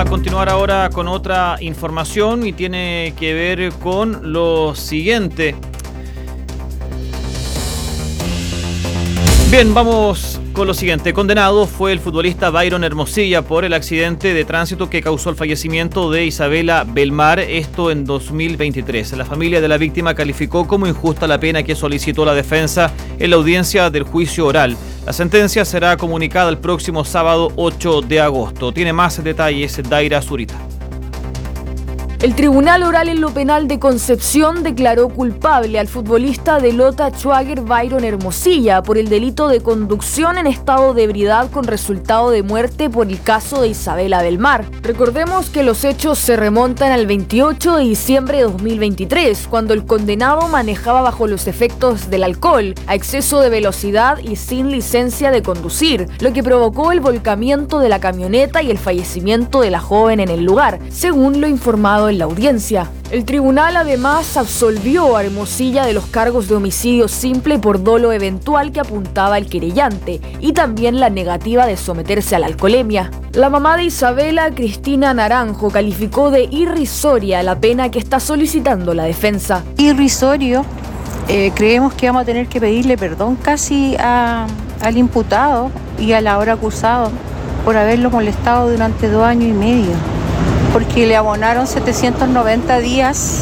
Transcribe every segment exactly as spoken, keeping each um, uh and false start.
continuar ahora con otra información y tiene que ver con lo siguiente. Bien, vamos con lo siguiente. Condenado fue el futbolista Byron Hermosilla por el accidente de tránsito que causó el fallecimiento de Isabela Belmar, esto en dos mil veintitrés. La familia de la víctima calificó como injusta la pena que solicitó la defensa en la audiencia del juicio oral. La sentencia será comunicada el próximo sábado ocho de agosto. Tiene más detalles Daira Zurita. El Tribunal Oral en lo Penal de Concepción declaró culpable al futbolista de Lota Schwager Byron Hermosilla por el delito de conducción en estado de ebriedad con resultado de muerte por el caso de Isabela Belmar. Recordemos que los hechos se remontan al veintiocho de diciembre de dos mil veintitrés, cuando el condenado manejaba bajo los efectos del alcohol, a exceso de velocidad y sin licencia de conducir, lo que provocó el volcamiento de la camioneta y el fallecimiento de la joven en el lugar, según lo informado en la audiencia. El tribunal además absolvió a Hermosilla de los cargos de homicidio simple por dolo eventual que apuntaba el querellante y también la negativa de someterse a la alcoholemia. La mamá de Isabela, Cristina Naranjo, calificó de irrisoria la pena que está solicitando la defensa. Irrisorio, eh, creemos que vamos a tener que pedirle perdón casi a, al imputado y al ahora acusado por haberlo molestado durante dos años y medio. Porque le abonaron setecientos noventa días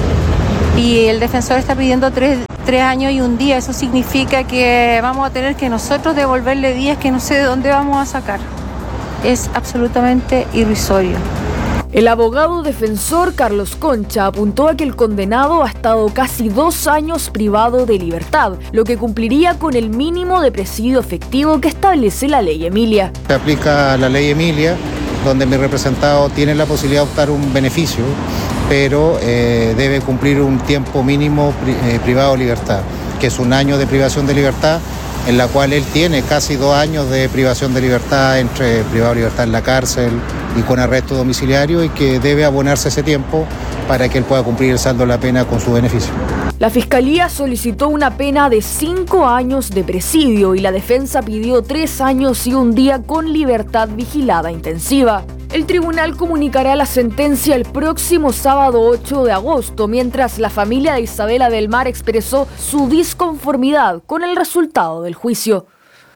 y el defensor está pidiendo tres, tres años y un día. Eso significa que vamos a tener que nosotros devolverle días que no sé de dónde vamos a sacar. Es absolutamente irrisorio. El abogado defensor Carlos Concha apuntó a que el condenado ha estado casi dos años privado de libertad, lo que cumpliría con el mínimo de presidio efectivo que establece la ley Emilia. Se aplica la ley Emilia, donde mi representado tiene la posibilidad de optar un beneficio, pero eh, debe cumplir un tiempo mínimo pri eh, privado de libertad, que es un año de privación de libertad, en la cual él tiene casi dos años de privación de libertad, entre privado de libertad en la cárcel y con arresto domiciliario, y que debe abonarse ese tiempo para que él pueda cumplir el saldo de la pena con su beneficio. La Fiscalía solicitó una pena de cinco años de presidio y la defensa pidió tres años y un día con libertad vigilada intensiva. El tribunal comunicará la sentencia el próximo sábado ocho de agosto, mientras la familia de Isabela Belmar expresó su disconformidad con el resultado del juicio.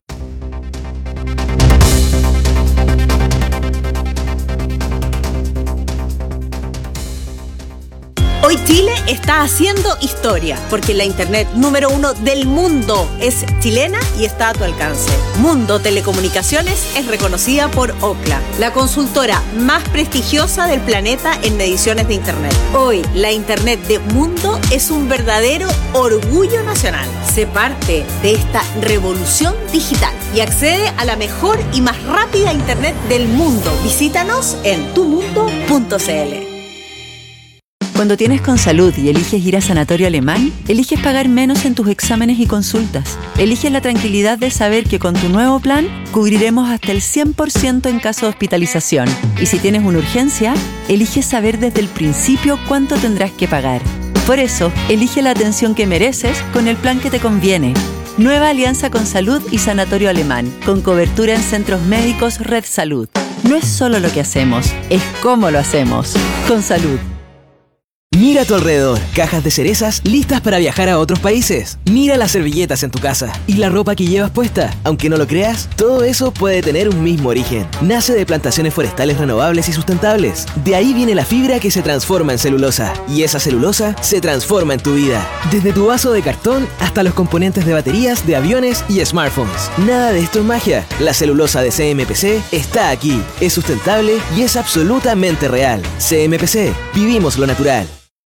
Hoy Chile está haciendo historia, porque la internet número uno del mundo es chilena y está a tu alcance. Mundo Telecomunicaciones es reconocida por Ookla, la consultora más prestigiosa del planeta en mediciones de internet. Hoy, la internet de Mundo es un verdadero orgullo nacional. Sé parte de esta revolución digital y accede a la mejor y más rápida internet del mundo. Visítanos en tu mundo punto c l. Cuando tienes Consalud y eliges ir a Sanatorio Alemán, eliges pagar menos en tus exámenes y consultas. Eliges la tranquilidad de saber que con tu nuevo plan cubriremos hasta el cien por ciento en caso de hospitalización. Y si tienes una urgencia, eliges saber desde el principio cuánto tendrás que pagar. Por eso, elige la atención que mereces con el plan que te conviene. Nueva alianza Consalud y Sanatorio Alemán, con cobertura en centros médicos Red Salud. No es solo lo que hacemos, es cómo lo hacemos. Consalud. Mira a tu alrededor, cajas de cerezas listas para viajar a otros países. Mira las servilletas en tu casa y la ropa que llevas puesta. Aunque no lo creas, todo eso puede tener un mismo origen. Nace de plantaciones forestales renovables y sustentables. De ahí viene la fibra que se transforma en celulosa. Y esa celulosa se transforma en tu vida. Desde tu vaso de cartón hasta los componentes de baterías, de aviones y smartphones. Nada de esto es magia. La celulosa de C M P C está aquí. Es sustentable y es absolutamente real. C M P C. Vivimos lo natural.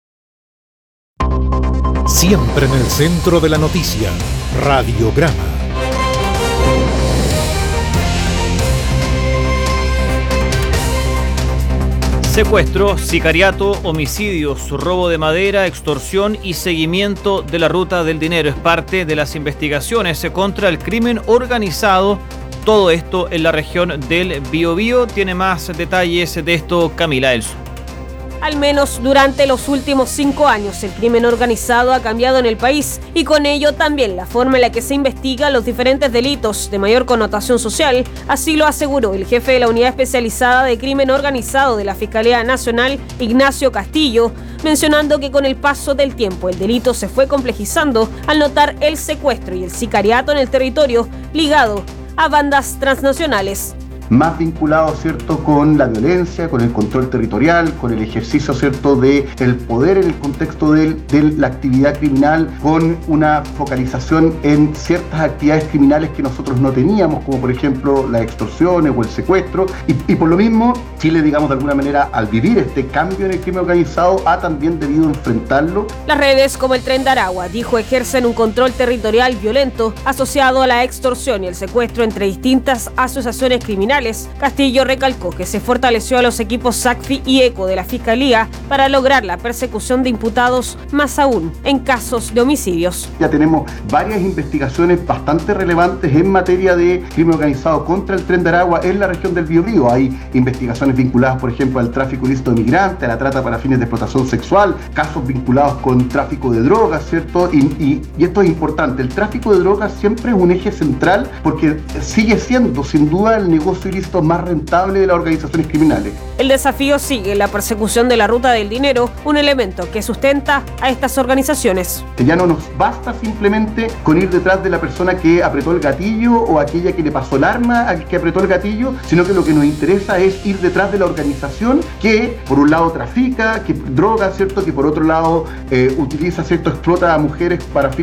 Siempre en el centro de la noticia, Radiograma. Secuestro, sicariato, homicidios, robo de madera, extorsión y seguimiento de la ruta del dinero es parte de las investigaciones contra el crimen organizado. Todo esto en la región del Biobío. Tiene más detalles de esto Camila Elso. Al menos durante los últimos cinco años, el crimen organizado ha cambiado en el país y con ello también la forma en la que se investiga los diferentes delitos de mayor connotación social. Así lo aseguró el jefe de la Unidad Especializada de Crimen Organizado de la Fiscalía Nacional, Ignacio Castillo, mencionando que con el paso del tiempo el delito se fue complejizando al notar el secuestro y el sicariato en el territorio ligado a bandas transnacionales. Más vinculado, ¿cierto?, con la violencia, con el control territorial, con el ejercicio, ¿cierto?, de el poder en el contexto de, de la actividad criminal, con una focalización en ciertas actividades criminales que nosotros no teníamos, como por ejemplo las extorsiones o el secuestro, y, y por lo mismo Chile, digamos, de alguna manera, al vivir este cambio en el crimen organizado, ha también debido enfrentarlo. Las redes como el Tren de Aragua, dijo, ejercen un control territorial violento asociado a la extorsión y el secuestro entre distintas asociaciones criminales. Castillo recalcó que se fortaleció a los equipos SACFI y ECO de la Fiscalía para lograr la persecución de imputados, más aún en casos de homicidios. Ya tenemos varias investigaciones bastante relevantes en materia de crimen organizado contra el Tren de Aragua en la región del Biobío. Hay investigaciones vinculadas, por ejemplo, al tráfico ilícito de migrantes, a la trata para fines de explotación sexual, casos vinculados con tráfico de drogas, ¿cierto? Y, y, y esto es importante, el tráfico de drogas siempre es un eje central porque sigue siendo, sin duda, el negocio ilícito más rentable de las organizaciones criminales. El desafío sigue la persecución de la ruta del dinero, un elemento que sustenta a estas organizaciones. Ya no nos basta simplemente con ir detrás de la persona que apretó el gatillo o aquella que le pasó el arma al que apretó el gatillo, sino que lo que nos interesa es ir detrás de la organización que por un lado trafica, que droga, ¿cierto?, que por otro lado eh, utiliza, ¿cierto?, explota a mujeres para fines